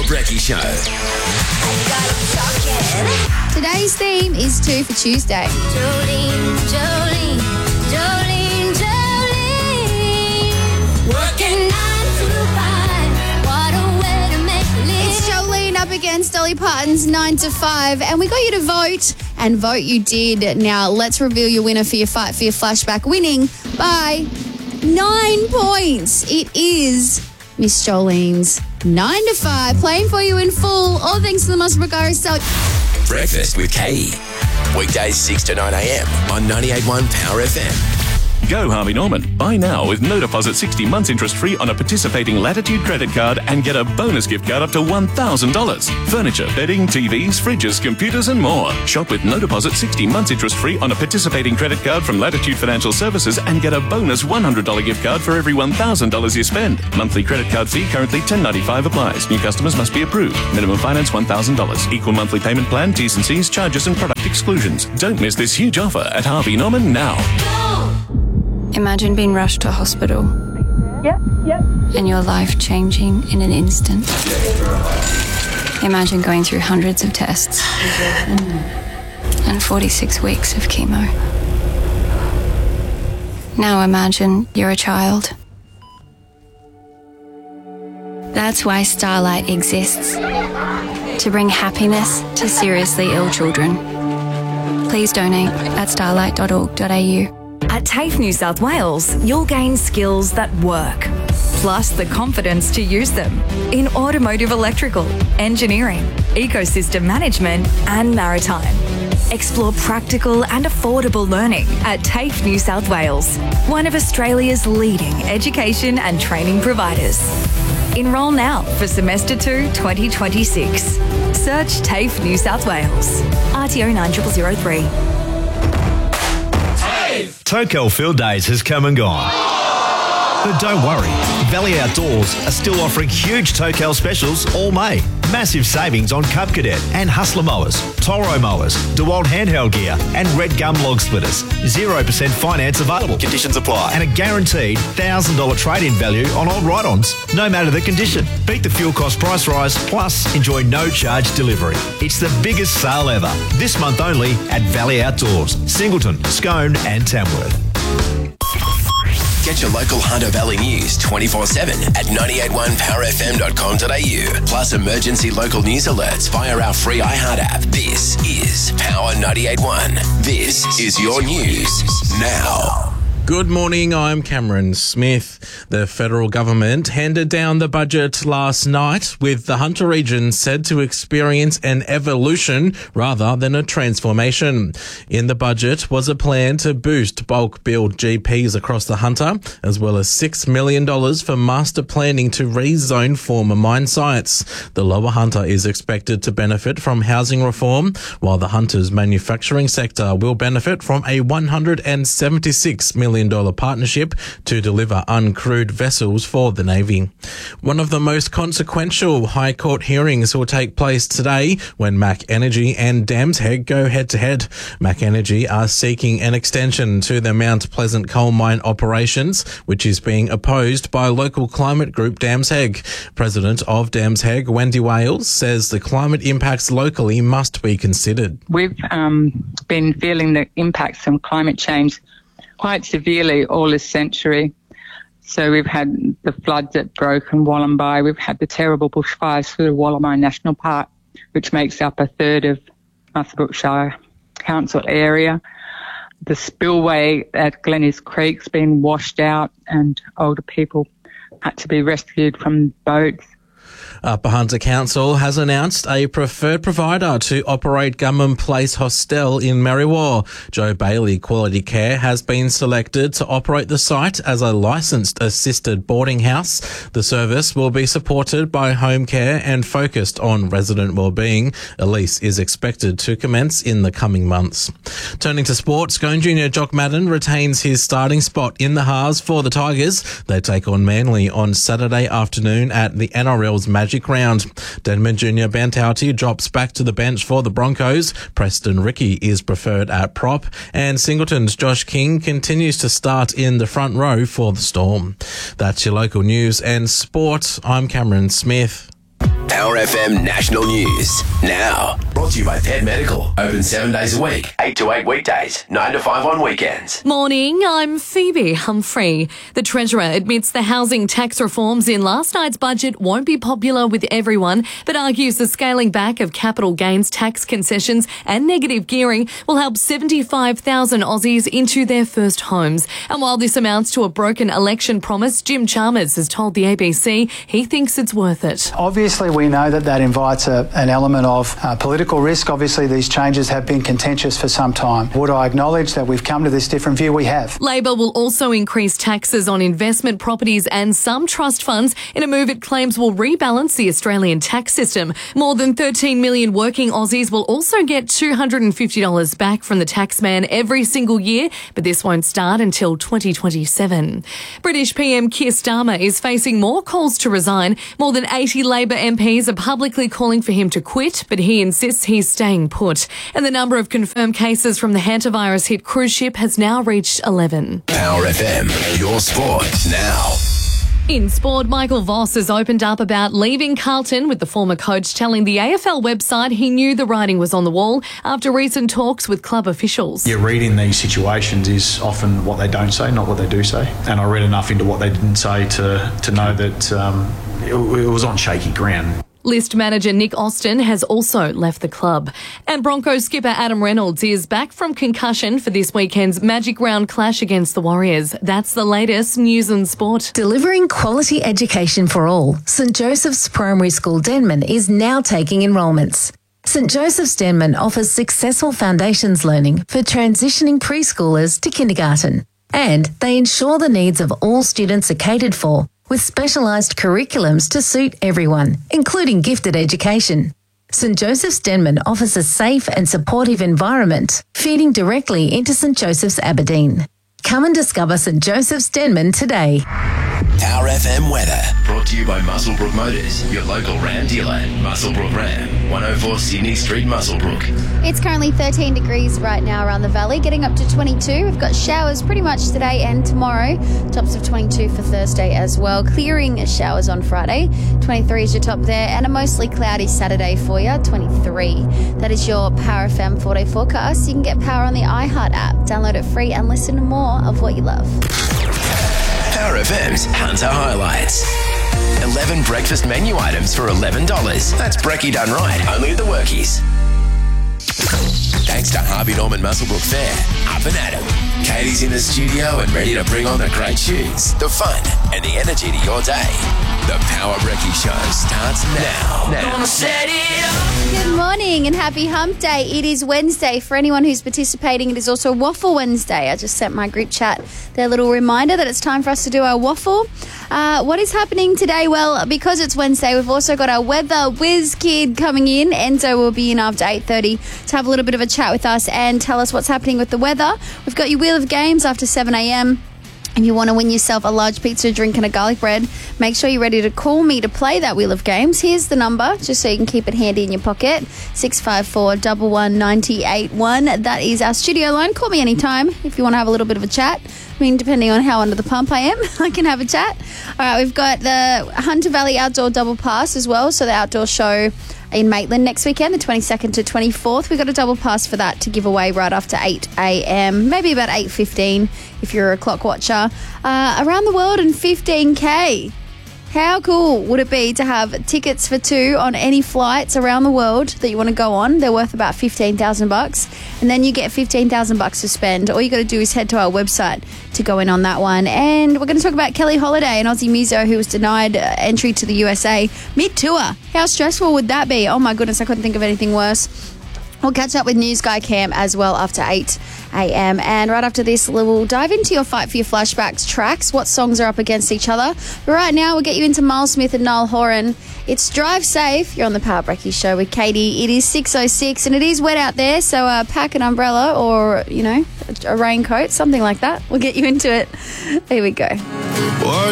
Brecky Show. Today's theme is 2 for Tuesday. Jolene, Jolene, Jolene, Jolene. Working 9 to 5. What a way to make a living. It's Jolene up against Dolly Parton's 9 to 5, and we got you to vote, and vote you did. Now, let's reveal your winner for your Fight for Your Flashback, winning by 9 points. It is Miss Jolene's 9 to 5, playing for you in full, all thanks to the Musbrook Irish Salt. Breakfast with Katie. Weekdays 6 to 9 a.m. on 98.1 Power FM. Go Harvey Norman. Buy now with no deposit 60 months interest free on a participating Latitude credit card and get a bonus gift card up to $1,000. Furniture, bedding, TVs, fridges, computers and more. Shop with no deposit 60 months interest free on a participating credit card from Latitude Financial Services and get a bonus $100 gift card for every $1,000 you spend. Monthly credit card fee currently $10.95 applies. New customers must be approved. Minimum finance $1,000. Equal monthly payment plan, T's and C's, charges and product exclusions. Don't miss this huge offer at Harvey Norman now. Imagine being rushed to hospital. Yep. And your life changing in an instant. Imagine going through hundreds of tests and 46 weeks of chemo. Now imagine you're a child. That's why Starlight exists. To bring happiness to seriously ill children. Please donate at starlight.org.au. At TAFE New South Wales, you'll gain skills that work, plus the confidence to use them in automotive electrical, engineering, ecosystem management and maritime. Explore practical and affordable learning at TAFE New South Wales, one of Australia's leading education and training providers. Enrol now for Semester 2 2026. Search TAFE New South Wales. RTO 9003. Tokel Field Days has come and gone. But don't worry, Valley Outdoors are still offering huge Tokel specials all May. Massive savings on Cub Cadet and Hustler mowers, Toro mowers, DeWalt handheld gear and Red Gum log splitters. 0% finance available. Conditions apply. And a guaranteed $1,000 trade-in value on old ride-ons, no matter the condition. Beat the fuel cost price rise, plus enjoy no charge delivery. It's the biggest sale ever. This month only at Valley Outdoors, Singleton, Scone and Tamworth. Get your local Hunter Valley news 24/7 at 981powerfm.com.au. Plus emergency local news alerts via our free iHeart app. This is Power 98.1. This is your news now. Good morning, I'm Cameron Smith. The federal government handed down the budget last night with the Hunter region said to experience an evolution rather than a transformation. In the budget was a plan to boost bulk billed GPs across the Hunter, as well as $6 million for master planning to rezone former mine sites. The Lower Hunter is expected to benefit from housing reform, while the Hunter's manufacturing sector will benefit from a $176 million partnership to deliver uncrewed vessels for the Navy. One of the most consequential High Court hearings will take place today when Mac Energy and Dams Head go head-to-head. Mac Energy are seeking an extension to the Mount Pleasant coal mine operations, which is being opposed by local climate group Dams Head. President of Dams Head, Wendy Wales, says the climate impacts locally must be considered. We've been feeling the impacts from climate change quite severely all this century. So we've had the floods at Broke and Wollombi. We've had the terrible bushfires through the Wollombi National Park, which makes up a third of Muswellbrook Shire Council area. The spillway at Glennis Creek's been washed out and older people had to be rescued from boats. Upper Hunter Council has announced a preferred provider to operate Gummon Place Hostel in Merriwa. Joe Bailey Quality Care has been selected to operate the site as a licensed assisted boarding house. The service will be supported by home care and focused on resident wellbeing. A lease is expected to commence in the coming months. Turning to sports, Scone Junior Jock Madden retains his starting spot in the Haas for the Tigers. They take on Manly on Saturday afternoon at the NRL's Magic Round. Denman Junior Bantauti drops back to the bench for the Broncos. Preston Ricky is preferred at prop, and Singleton's Josh King continues to start in the front row for the Storm. That's your local news and sport. I'm Cameron Smith. Power FM National News. Now, brought to you by Pet Medical. Open 7 days a week, 8 to 8 weekdays, 9 to 5 on weekends. Morning, I'm Phoebe Humphrey. The Treasurer admits the housing tax reforms in last night's budget won't be popular with everyone, but argues the scaling back of capital gains tax concessions and negative gearing will help 75,000 Aussies into their first homes. And while this amounts to a broken election promise, Jim Chalmers has told the ABC he thinks it's worth it. Obviously, we know that invites an element of political risk. Obviously, these changes have been contentious for some time. Would I acknowledge that we've come to this different view? We have. Labor will also increase taxes on investment properties and some trust funds in a move it claims will rebalance the Australian tax system. More than 13 million working Aussies will also get $250 back from the taxman every single year, but this won't start until 2027. British PM Keir Starmer is facing more calls to resign. More than 80 Labor MPs are publicly calling for him to quit, but he insists he's staying put. And the number of confirmed cases from the hantavirus hit cruise ship has now reached 11. Power FM, your sport now. In sport, Michael Voss has opened up about leaving Carlton, with the former coach telling the AFL website he knew the writing was on the wall after recent talks with club officials. Yeah, reading these situations is often what they don't say, not what they do say. And I read enough into what they didn't say to know that it was on shaky ground. List manager Nick Austin has also left the club. And Broncos skipper Adam Reynolds is back from concussion for this weekend's Magic Round clash against the Warriors. That's the latest news and sport. Delivering quality education for all, St Joseph's Primary School Denman is now taking enrolments. St Joseph's Denman offers successful foundations learning for transitioning preschoolers to kindergarten. And they ensure the needs of all students are catered for, with specialised curriculums to suit everyone, including gifted education. St Joseph's Denman offers a safe and supportive environment, feeding directly into St Joseph's Aberdeen. Come and discover St Joseph's Denman today. Power FM weather, brought to you by Muswellbrook Motors, your local Ram dealer. Muswellbrook Ram, 104 Sydney Street, Muswellbrook. It's currently 13 degrees right now around the valley, getting up to 22. We've got showers pretty much today and tomorrow. Tops of 22 for Thursday as well. Clearing showers on Friday. 23 is your top there, and a mostly cloudy Saturday for you, 23. That is your Power FM 4-day forecast. You can get Power on the iHeart app. Download it free and listen to more of what you love. Power FM's Hunter Highlights. 11 breakfast menu items for $11. That's brekkie done right, only at the Workies. Thanks to Harvey Norman Muswellbrook Fair. Up and at 'em. Katie's in the studio and ready to bring on the great tunes, the fun, and the energy to your day. The Power Brekkie Show starts now. Gonna set it up. Good morning and happy hump day. It is Wednesday. For anyone who's participating, it is also Waffle Wednesday. I just sent my group chat their little reminder that it's time for us to do our waffle. What is happening today? Well, because it's Wednesday, we've also got our weather whiz kid coming in. Enzo will be in after 8:30 to have a little bit of a chat with us and tell us what's happening with the weather. We've got your Wheel of Games after 7 a.m. If you want to win yourself a large pizza, drink and a garlic bread, make sure you're ready to call me to play that Wheel of Games. Here's the number, just so you can keep it handy in your pocket, 654 11981. That is our studio line. Call me anytime if you want to have a little bit of a chat. I mean, depending on how under the pump I am, I can have a chat. All right, we've got the Hunter Valley Outdoor Double Pass as well, so the outdoor show in Maitland next weekend, the 22nd to 24th. We've got a double pass for that to give away right after 8 a.m, maybe about 8:15 if you're a clock watcher. Around the world in 15K. How cool would it be to have tickets for two on any flights around the world that you want to go on? They're worth about $15,000, and then you get $15,000 to spend. All you got to do is head to our website to go in on that one. And we're going to talk about Kelly Holiday, an Aussie muso who was denied entry to the USA mid-tour. How stressful would that be? Oh my goodness, I couldn't think of anything worse. We'll catch up with news guy Cam as well after 8 a.m. And right after this, we'll dive into your Fight for Your Flashbacks tracks. What songs are up against each other? But right now, we'll get you into Miles Smith and Niall Horan. It's Drive Safe. You're on the Power Brekkie Show with Katie. It is 6:06 and it is wet out there, so pack an umbrella or, you know, a raincoat, something like that. We'll get you into it. Here we go.